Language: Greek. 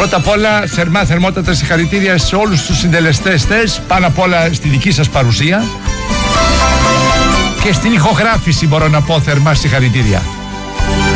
Πρώτα απ' όλα, θερμότατα συγχαρητήρια σε όλους τους συντελεστές τες, πάνω απ' όλα στη δική σας παρουσία και στην ηχογράφηση μπορώ να πω θερμά συγχαρητήρια.